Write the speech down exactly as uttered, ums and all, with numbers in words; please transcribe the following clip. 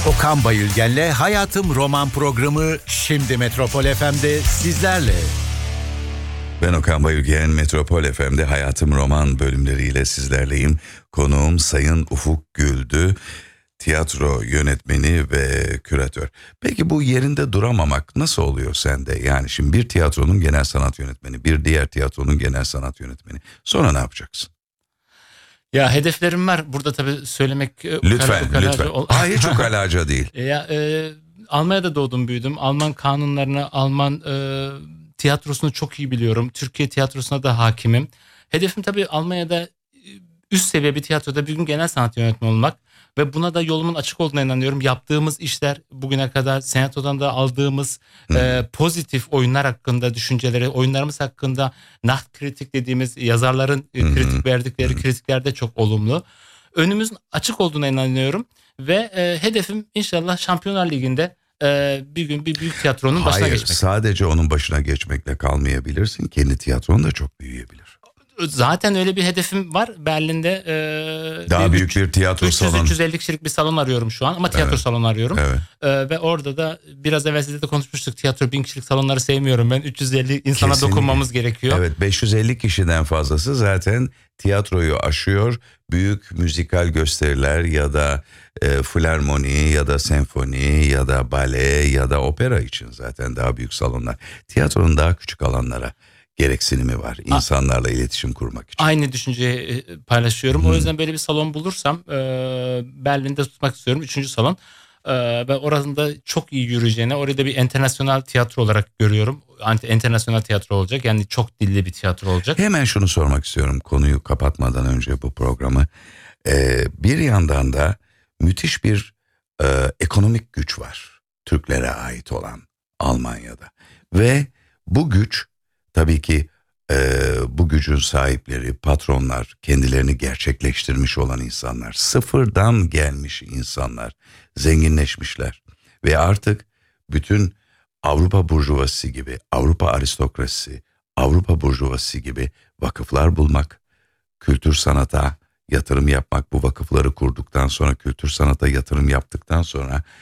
Okan Bayülgen'le Hayatım Roman programı şimdi Metropol F M'de sizlerle. Ben Okan Bayülgen, Metropol F M'de Hayatım Roman bölümleriyle sizlerleyim. Konuğum Sayın Ufuk Güldü, tiyatro yönetmeni ve küratör. Peki bu yerinde duramamak nasıl oluyor sende? Yani şimdi bir tiyatronun genel sanat yönetmeni, bir diğer tiyatronun genel sanat yönetmeni. Sonra ne yapacaksın? Ya hedeflerim var. Burada tabii söylemek lütfen, ukala, lütfen. Ol- Hayır, hiç ukalaca değil. Ya e, Almanya'da doğdum, büyüdüm. Alman kanunlarını, Alman e, tiyatrosunu çok iyi biliyorum. Türkiye tiyatrosuna da hakimim. Hedefim tabii Almanya'da üst seviye bir tiyatroda bir gün genel sanat yönetmeni olmak. Ve buna da yolumun açık olduğuna inanıyorum. Yaptığımız işler, bugüne kadar senatodan da aldığımız e, pozitif oyunlar hakkında düşünceleri, oyunlarımız hakkında Nachtkritik dediğimiz yazarların e, kritik verdikleri kritikler de çok olumlu. Önümüzün açık olduğuna inanıyorum. Ve e, hedefim inşallah Şampiyonlar Ligi'nde e, bir gün bir büyük tiyatronun başına Hayır, geçmek. sadece onun başına geçmekle kalmayabilirsin. Kendi tiyatron da çok büyüyebilir. Zaten öyle bir hedefim var. Berlin'de e, daha büyük bir tiyatro salonu. üç yüz üç yüz elli kişilik bir salon arıyorum şu an ama tiyatro Evet. salonu arıyorum. Evet. E, ve orada da biraz evvel sizle de konuşmuştuk. Tiyatro bin kişilik salonları sevmiyorum. Ben üç yüz elli insana Kesinlikle. dokunmamız gerekiyor. Evet, beş yüz elli kişiden fazlası zaten tiyatroyu aşıyor. Büyük müzikal gösteriler ya da e, filarmoni ya da senfoni ya da bale ya da opera için zaten daha büyük salonlar. Tiyatronun daha küçük alanlara gereksinimi var insanlarla iletişim kurmak için. Aynı düşünceyi paylaşıyorum. Hmm. O yüzden böyle bir salon bulursam e, Berlin'de tutmak istiyorum. Üçüncü salon. E, ve orasında çok iyi yürüyeceğine, orada bir internasyonel tiyatro olarak görüyorum. Anti internasyonel tiyatro olacak. Yani çok dilli bir tiyatro olacak. Hemen şunu sormak istiyorum konuyu kapatmadan önce bu programı. Ee, bir yandan da müthiş bir e, ekonomik güç var. Türklere ait olan Almanya'da. Ve bu güç tabii ki e, bu gücün sahipleri, patronlar, kendilerini gerçekleştirmiş olan insanlar, sıfırdan gelmiş insanlar, zenginleşmişler. Ve artık bütün Avrupa burjuvazisi gibi, Avrupa aristokrasisi, Avrupa burjuvazisi gibi vakıflar bulmak, kültür sanata yatırım yapmak, bu vakıfları kurduktan sonra, kültür sanata yatırım yaptıktan sonra